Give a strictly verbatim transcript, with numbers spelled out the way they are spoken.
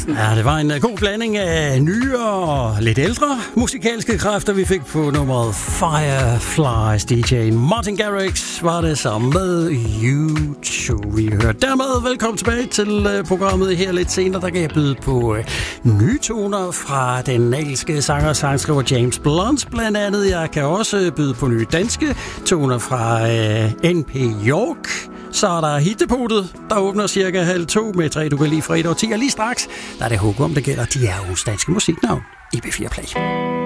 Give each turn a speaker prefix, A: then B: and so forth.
A: Ja, det var en god blanding af nye og lidt ældre musikalske kræfter, vi fik på nummeret Fireflies. D J'en Martin Garrix var det sammen med U to. Vi hørte dermed velkommen tilbage til programmet her lidt senere. Der kan jeg byde på nye toner fra den engelske sanger og sangskriver James Blunt blandt andet. Jeg kan også byde på nye danske toner fra N P York. Så er der hittepunktet, der åbner cirka halv to med tre, du kan lige fra et og ti. Og lige straks, der er det Hugo, om det gælder. De er jo danske musiknavn i B fire Play.